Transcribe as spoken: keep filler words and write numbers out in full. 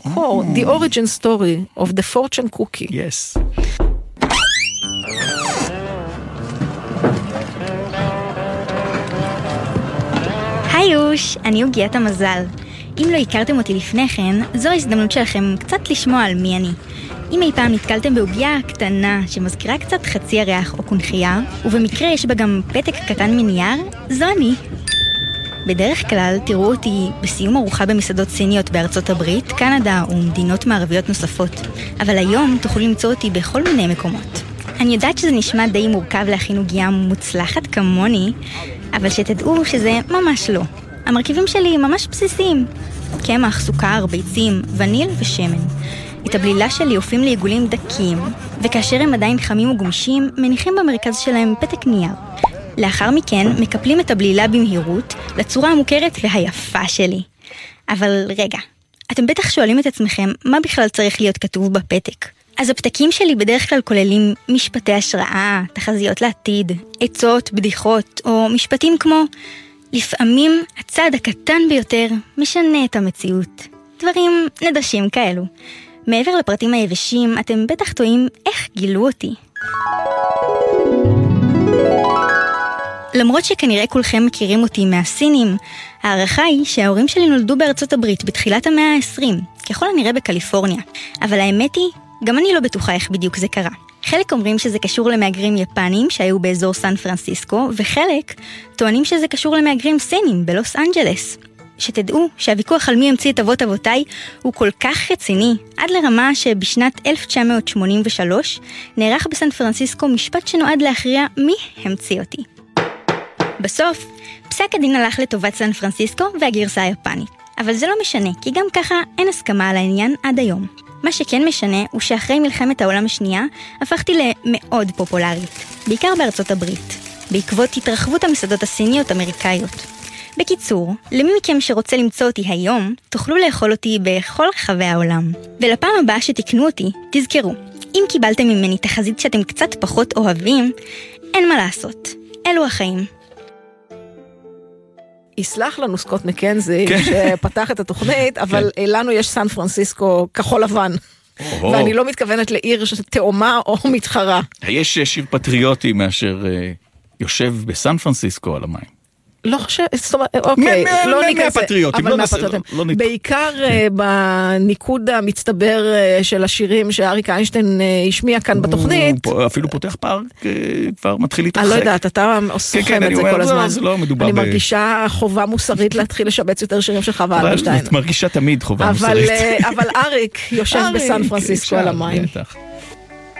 המקור, the origin story of the fortune cookie. Yes. היי יוש, אני עוגיית המזל. אם לא הכרתם אותי לפני כן, זו ההזדמנות שלכם קצת לשמוע על מי אני. אם אי פעם נתקלתם בעוגיה קטנה שמזכירה קצת חצי ירח או קונחייה, ובמקרה יש בה גם פתק קטן מנייר, זו אני. בדרך כלל תראו אותי בסיום ארוחה במסעדות סיניות בארצות הברית, קנדה ומדינות מערביות נוספות. אבל היום תוכלו למצוא אותי בכל מיני מקומות. אני יודעת שזה נשמע די מורכב להכין עוגיה מוצלחת כמוני, אבל שתדעו שזה ממש לא. המרכיבים שלי ממש בסיסיים. קמח, סוכר, ביצים, וניל ושמן. את הבלילה שלי אופים לעיגולים דקים, וכאשר הם עדיין חמים וגומשים, מניחים במרכז שלהם פתק נייר. לאחר מכן מקפלים את הבלילה במהירות לצורה המוכרת והיפה שלי. אבל רגע, אתם בטח שואלים את עצמכם מה בכלל צריך להיות כתוב בפתק. אז הפתקים שלי בדרך כלל כוללים משפטי השראה, תחזיות לעתיד, עצות, בדיחות, או משפטים כמו לפעמים הצעד הקטן ביותר משנה את המציאות. דברים נדשים כאלו. מעבר לפרטים היבשים, אתם בטח טועים איך גילו אותי. למרות שכנראה כולכם מכירים אותי מהסינים, הערכה היא שההורים שלי נולדו בארצות הברית בתחילת המאה ה-עשרים, ככל הנראה בקליפורניה. אבל האמת היא, גם אני לא בטוחה איך בדיוק זה קרה. חלק אומרים שזה קשור למהגרים יפנים שהיו באזור סן פרנסיסקו, וחלק טוענים שזה קשור למהגרים סינים בלוס אנג'לס. שתדעו שהוויכוח על מי המציא את אבות אבותיי הוא כל כך רציני, עד לרמה שבשנת אלף תשע מאות שמונים ושלוש נערך בסן פרנסיסקו משפט שנועד להכריע מי המציא אותי. בסוף, פסק הדין הלך לטובת סן פרנסיסקו והגרסה היפנית. אבל זה לא משנה, כי גם ככה אין הסכמה על העניין עד היום. מה שכן משנה הוא שאחרי מלחמת העולם השנייה הפכתי למאוד פופולרית, בעיקר בארצות הברית, בעקבות התרחבות המסעדות הסיניות אמריקאיות. בקיצור, למי מכם שרוצה למצוא אותי היום, תוכלו לאכול אותי בכל רחבי העולם. ולפעם הבאה שתקנו אותי, תזכרו, אם קיבלתם ממני תחזית שאתם קצת פחות אוהבים, אין מה לעשות. אלו החיים. יסלח לנו סקוט מקנזי שפתח את התוכנית, אבל לנו יש סן פרנסיסקו כחול לבן. ואני לא מתכוונת לעיר תאומה או מתחרה. יש שיר פטריוטי מאשר יושב בסן פרנסיסקו על המים. לא חושב, אוקיי, לא ניכנס, אבל מהפטריוטים. בעיקר בניקוד המצטבר של השירים שאריק איינשטיין השמיע כאן בתוכנית. אפילו פותח פארק, כבר מתחיל להתרחק. אני לא יודעת, אתה סוכם את זה כל הזמן. אני מרגישה חובה מוסרית להתחיל לשבץ יותר שירים של חווה אלברשטיין. את מרגישה תמיד חובה מוסרית. אבל אריק יושב בסן פרנסיסקו על המים.